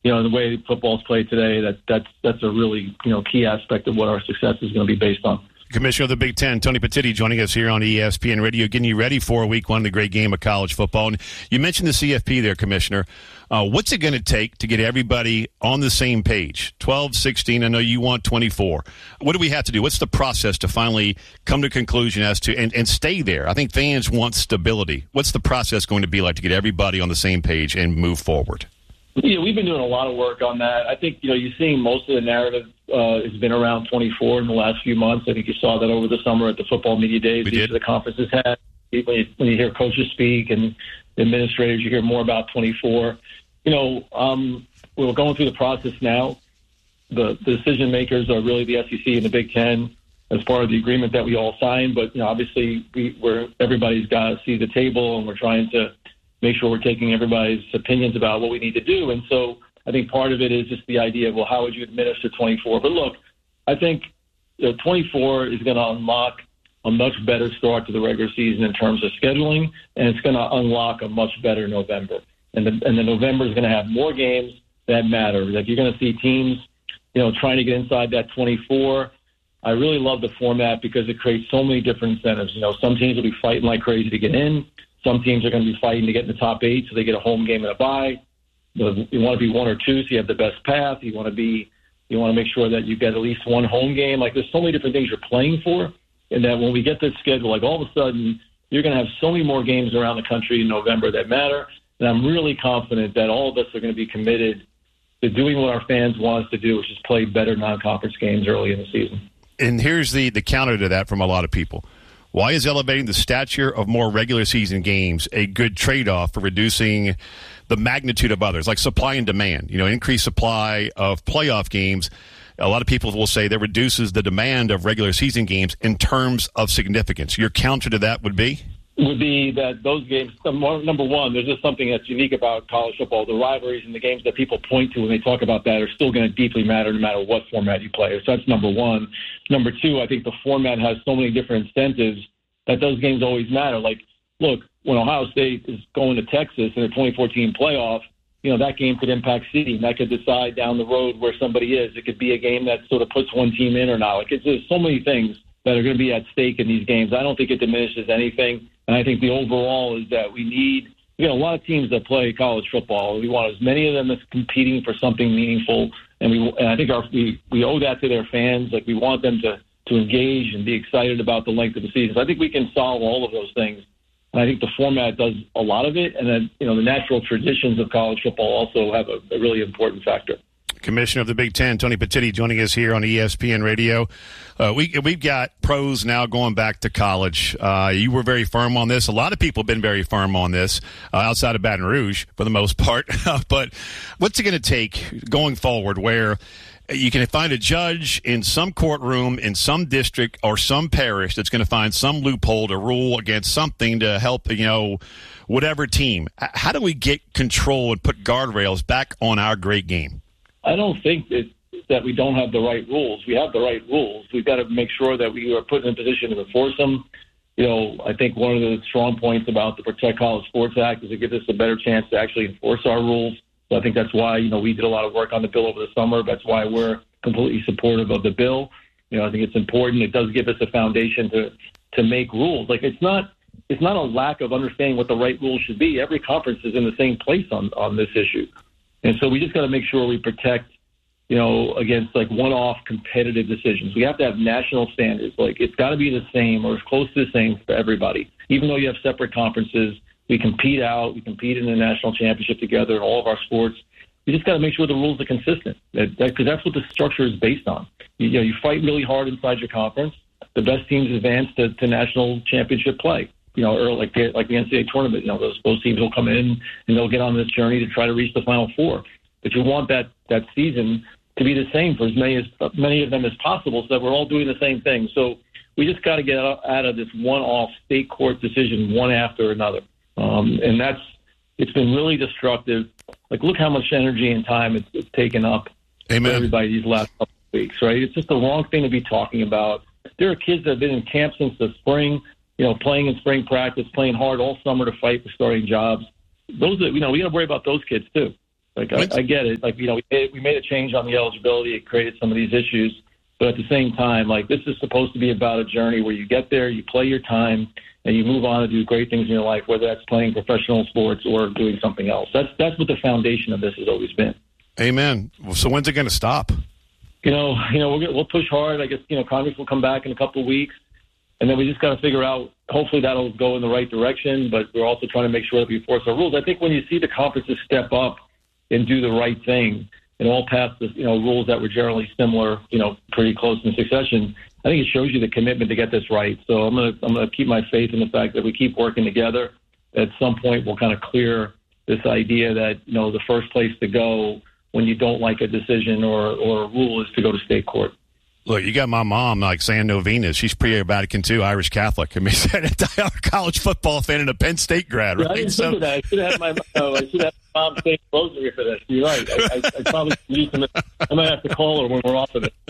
the way football's played today, that's a really, key aspect of what our success is going to be based on. Commissioner of the Big Ten, Tony Petitti, joining us here on ESPN Radio, getting you ready for Week 1, the great game of college football. And you mentioned the CFP there, Commissioner. What's it going to take to get everybody on the same page? 12, 16, I know you want 24. What do we have to do? What's the process to finally come to a conclusion as to and stay there? I think fans want stability. What's the process going to be like to get everybody on the same page and move forward? Yeah, we've been doing a lot of work on that. I think, you're seeing most of the narrative has been around 24 in the last few months. I think you saw that over the summer at the football media days. We did. The conferences had. When you hear coaches speak and administrators, you hear more about 24. We're going through the process now. The decision makers are really the SEC and the Big Ten as part of the agreement that we all signed. But, obviously everybody's got to see the table, and we're trying to make sure we're taking everybody's opinions about what we need to do. And so I think part of it is just the idea of, well, how would you administer 24? But look, I think 24 is going to unlock a much better start to the regular season in terms of scheduling, and it's going to unlock a much better November. And the November is going to have more games that matter. Like, you're going to see teams, trying to get inside that 24. I really love the format because it creates so many different incentives. Some teams will be fighting like crazy to get in. Some teams are going to be fighting to get in the top 8, so they get a home game and a bye. You want to be 1 or 2, so you have the best path. You want to make sure that you get at least one home game. Like, there's so many different things you're playing for, and that when we get this schedule, like, all of a sudden you're going to have so many more games around the country in November that matter. And I'm really confident that all of us are going to be committed to doing what our fans want us to do, which is play better non-conference games early in the season. And here's the counter to that from a lot of people. Why is elevating the stature of more regular season games a good trade-off for reducing the magnitude of others, like supply and demand? Increased supply of playoff games, a lot of people will say that reduces the demand of regular season games in terms of significance. Your counter to that would be? Would be that those games, number one, there's just something that's unique about college football. The rivalries and the games that people point to when they talk about that are still going to deeply matter no matter what format you play. So that's number one. Number two, I think the format has so many different incentives that those games always matter. Like, look, when Ohio State is going to Texas in a 2014 playoff, that game could impact seeding. That could decide down the road where somebody is. It could be a game that sort of puts one team in or not. Like, there's so many things that are going to be at stake in these games. I don't think it diminishes anything. And I think the overall is that we need, a lot of teams that play college football. We want as many of them as competing for something meaningful. And I think we owe that to their fans. Like, we want them to engage and be excited about the length of the season. So I think we can solve all of those things. And I think the format does a lot of it. And then, the natural traditions of college football also have a really important factor. Commissioner of the Big Ten, Tony Petitti, joining us here on ESPN Radio. We've got pros now going back to college. You were very firm on this. A lot of people have been very firm on this outside of Baton Rouge for the most part. But what's it going to take going forward where you can find a judge in some courtroom in some district or some parish that's going to find some loophole to rule against something to help, whatever team? How do we get control and put guardrails back on our great game? I don't think that we don't have the right rules. We have the right rules. We've got to make sure that we are put in a position to enforce them. I think one of the strong points about the Protect College Sports Act is it gives us a better chance to actually enforce our rules. So I think that's why, we did a lot of work on the bill over the summer. That's why we're completely supportive of the bill. I think it's important. It does give us a foundation to make rules. Like, it's not a lack of understanding what the right rules should be. Every conference is in the same place on this issue. And so we just got to make sure we protect, against like one-off competitive decisions. We have to have national standards. Like, it's got to be the same or as close to the same for everybody. Even though you have separate conferences, we compete in the national championship together in all of our sports. We just got to make sure the rules are consistent because that's what the structure is based on. You fight really hard inside your conference. The best teams advance to national championship play. Or like the NCAA tournament, those teams will come in and they'll get on this journey to try to reach the Final Four. But you want that season to be the same for as many of them as possible, so that we're all doing the same thing. So we just got to get out of this one-off state court decision one after another, and it's been really destructive. Like, look how much energy and time it's taken up for everybody these last couple of weeks. Right? It's just the wrong thing to be talking about. There are kids that have been in camp since the spring. Playing in spring practice, playing hard all summer to fight for starting jobs. We got to worry about those kids too. Like, I get it. Like, we made a change on the eligibility. It created some of these issues. But at the same time, like, this is supposed to be about a journey where you get there, you play your time, and you move on to do great things in your life, whether that's playing professional sports or doing something else. That's what the foundation of this has always been. Amen. So when's it going to stop? We'll push hard. I guess, Congress will come back in a couple of weeks, and then we just got to figure out, hopefully that'll go in the right direction, but we're also trying to make sure that we enforce our rules. I think when you see the conferences step up and do the right thing and all pass the, rules that were generally similar, pretty close in succession, I think it shows you the commitment to get this right. So I'm gonna keep my faith in the fact that we keep working together. At some point, we'll kind of clear this idea that, the first place to go when you don't like a decision or a rule is to go to state court. Look, you got my mom, like, saying novenas. She's pre-Vatican II, Irish Catholic. I mean, she's a college football fan and a Penn State grad, right? I didn't think of that. I should have my mom saying rosary for this. You're right. I probably need to. I might have to call her when we're off of it.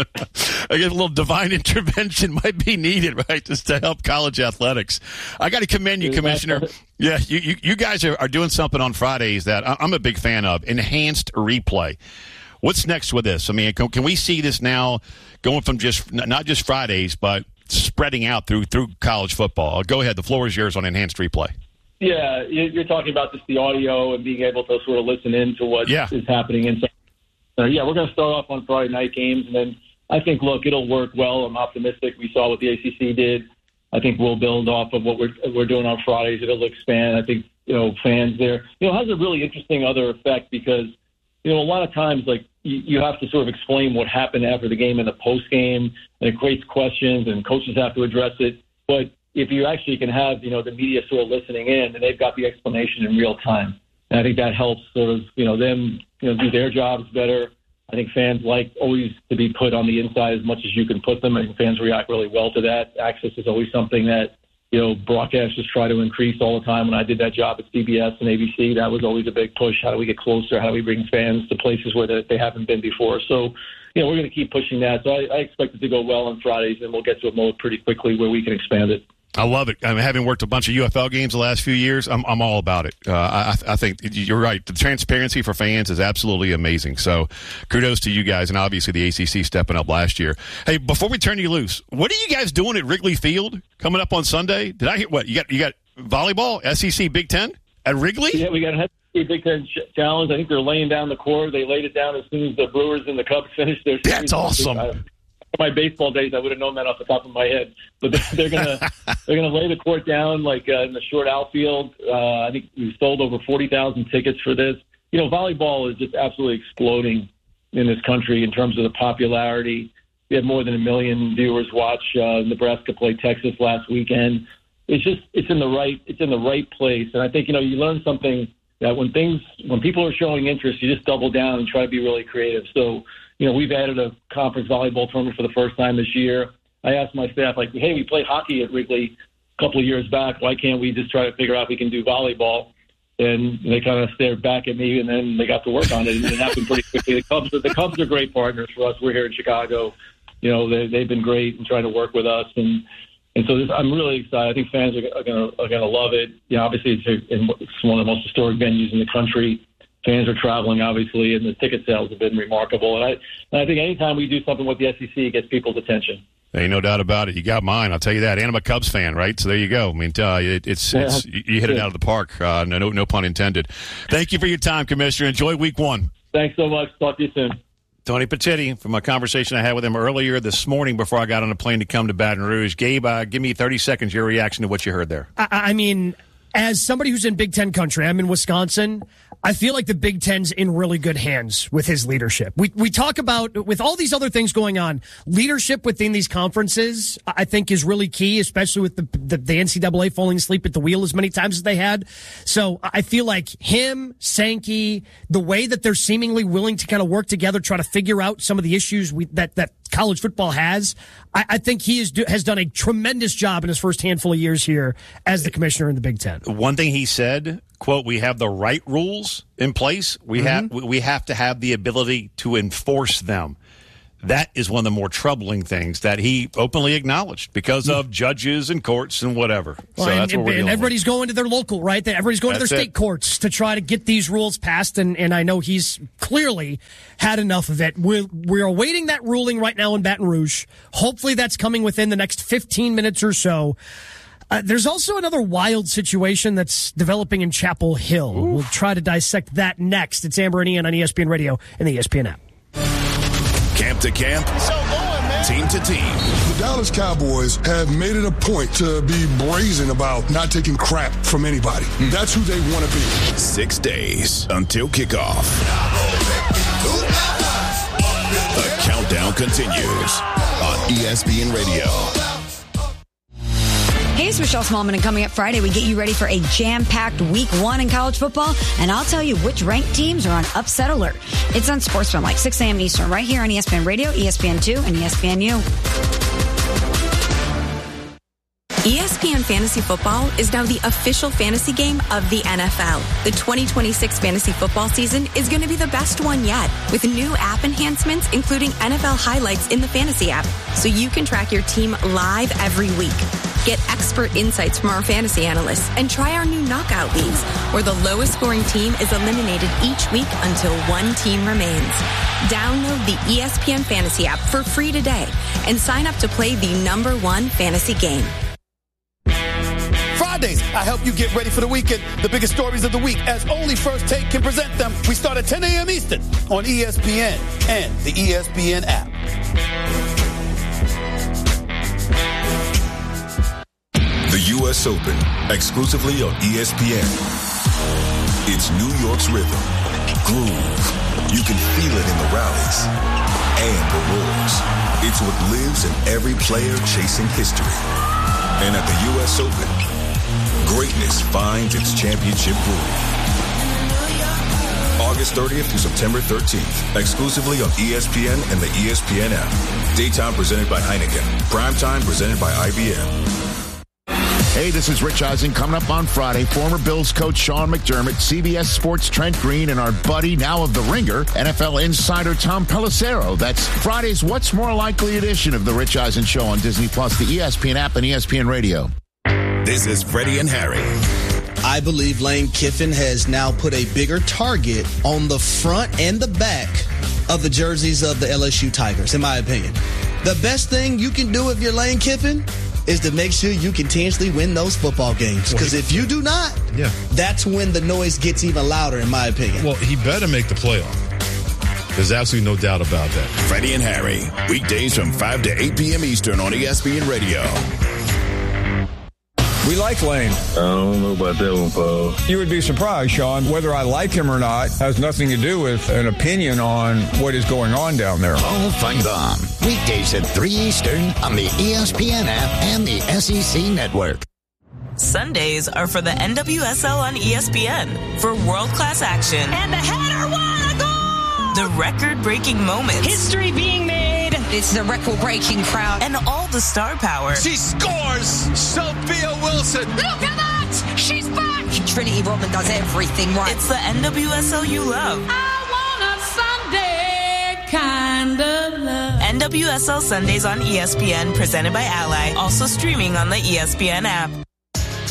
I guess a little divine intervention might be needed, right, just to help college athletics. I got to commend you, Commissioner. Yeah, you guys are doing something on Fridays that I'm a big fan of, enhanced replay. What's next with this? I mean, can we see this now going from not just Fridays, but spreading out through college football? Go ahead. The floor is yours on enhanced replay. Yeah, you're talking about just the audio and being able to sort of listen in to what is happening inside. We're going to start off on Friday night games, and then I think, look, it'll work well. I'm optimistic. We saw what the ACC did. I think we'll build off of what we're doing on Fridays. It'll expand. I think, fans there. It has a really interesting other effect because, a lot of times, like, you have to sort of explain what happened after the game in the post game, and it creates questions, and coaches have to address it. But if you actually can have, the media sort of listening in, and they've got the explanation in real time, and I think that helps sort of, them, do their jobs better. I think fans like always to be put on the inside as much as you can put them. I think fans react really well to that. Access is always something that, broadcasters try to increase all the time. When I did that job at CBS and ABC, that was always a big push. How do we get closer? How do we bring fans to places where they haven't been before? So, we're going to keep pushing that. So I expect it to go well on Fridays, and we'll get to a mode pretty quickly where we can expand it. I love it. I mean, having worked a bunch of UFL games the last few years, I'm all about it. I think you're right. The transparency for fans is absolutely amazing. So kudos to you guys, and obviously the ACC stepping up last year. Hey, before we turn you loose, what are you guys doing at Wrigley Field coming up on Sunday? Did I hear what? You got volleyball, SEC Big Ten at Wrigley? Yeah, we got a Big Ten challenge. I think they're laying down the core. They laid it down as soon as the Brewers and the Cubs finished their series. That's awesome. My baseball days, I would have known that off the top of my head. But they're gonna lay the court down like in the short outfield. I think we've sold over 40,000 tickets for this. Volleyball is just absolutely exploding in this country in terms of the popularity. We had more than 1 million viewers watch Nebraska play Texas last weekend. It's in the right place, and I think you learn something that when people are showing interest, you just double down and try to be really creative. So. We've added a conference volleyball tournament for the first time this year. I asked my staff, hey, we played hockey at Wrigley a couple of years back. Why can't we just try to figure out if we can do volleyball? And they kind of stared back at me, and then they got to work on it, and it happened pretty quickly. The Cubs are great partners for us. We're here in Chicago. They've been great in trying to work with us, and so I'm really excited. I think fans are gonna love it. Obviously it's one of the most historic venues in the country. Fans are traveling, obviously, and the ticket sales have been remarkable. And I think anytime we do something with the SEC, it gets people's attention. Ain't no doubt about it. You got mine. I'll tell you that. And I'm a Cubs fan, right? So there you go. I mean, it's you hit it out of the park. No pun intended. Thank you for your time, Commissioner. Enjoy Week 1. Thanks so much. Talk to you soon. Tony Petitti, from a conversation I had with him earlier this morning before I got on a plane to come to Baton Rouge. Gabe, give me 30 seconds, your reaction to what you heard there. I mean, as somebody who's in Big Ten country, I'm in Wisconsin. I feel like the Big Ten's in really good hands with his leadership. We talk about, with all these other things going on, leadership within these conferences, I think, is really key, especially with the NCAA falling asleep at the wheel as many times as they had. So I feel like him, Sankey, the way that they're seemingly willing to kind of work together, try to figure out some of the issues that college football has, I think he has done a tremendous job in his first handful of years here as the commissioner in the Big Ten. One thing he said, quote, we have the right rules in place. We have to have the ability to enforce them. that is one of the more troubling things that he openly acknowledged because of judges and courts and whatever. Well, so that's what we're doing. Everybody's going to their local, right? Everybody's going to their state courts to try to get these rules passed, and I know he's clearly had enough of it. We're awaiting that ruling right now in Baton Rouge. Hopefully that's coming within the next 15 minutes or so. There's also another wild situation that's developing in Chapel Hill. Ooh. We'll try to dissect that next. It's Amber and Ian on ESPN Radio and the ESPN app. Camp to camp, team to team. The Dallas Cowboys have made it a point to be brazen about not taking crap from anybody. That's who they want to be. 6 days until kickoff. The countdown continues on ESPN Radio. Hey, it's Michelle Smallman, and coming up Friday, we get you ready for a jam-packed week 1 in college football, and I'll tell you which ranked teams are on upset alert. It's on SportsFilm, like 6 a.m. Eastern, right here on ESPN Radio, ESPN2, and ESPNU. ESPN Fantasy Football is now the official fantasy game of the NFL. The 2026 fantasy football season is going to be the best one yet, with new app enhancements, including NFL highlights in the fantasy app, so you can track your team live every week. Get expert insights from our fantasy analysts and try our new knockout leagues, where the lowest scoring team is eliminated each week until one team remains. Download the ESPN Fantasy app for free today and sign up to play the #1 fantasy game. Fridays, I help you get ready for the weekend. The biggest stories of the week, as only First Take can present them. We start at 10 a.m. Eastern on ESPN and the ESPN app. The U.S. Open, exclusively on ESPN. It's New York's rhythm, groove. You can feel it in the rallies and the roars. It's what lives in every player chasing history. And at the U.S. Open, greatness finds its championship groove. August 30th through September 13th, exclusively on ESPN and the ESPN app. Daytime presented by Heineken. Primetime presented by IBM. Hey, this is Rich Eisen. Coming up on Friday, former Bills coach Sean McDermott, CBS Sports Trent Green, and our buddy, now of The Ringer, NFL insider Tom Pelissero. That's Friday's What's More Likely edition of The Rich Eisen Show on Disney+, the ESPN app, and ESPN Radio. This is Freddie and Harry. I believe Lane Kiffin has now put a bigger target on the front and the back of the jerseys of the LSU Tigers, in my opinion. The best thing you can do if you're Lane Kiffin is to make sure you continuously win those football games. Because if you do not, that's when the noise gets even louder, in my opinion. Well, he better make the playoff. There's absolutely no doubt about that. Freddie and Harry, weekdays from 5 to 8 p.m. Eastern on ESPN Radio. We like Lane. I don't know about that one, Paul. You would be surprised, Sean. Whether I like him or not has nothing to do with an opinion on what is going on down there. Paul Feinbaum. Weekdays at 3 Eastern on the ESPN app and the SEC Network. Sundays are for the NWSL on ESPN for world-class action. And the header, what a goal! The record-breaking moments. History being made. It's the record-breaking crowd. And all the star power. She scores! Sophia Wilson! Look at that! She's back! Trinity Rodman does everything right. It's the NWSL you love. I want a Sunday kind of love. NWSL Sundays on ESPN, presented by Ally. Also streaming on the ESPN app.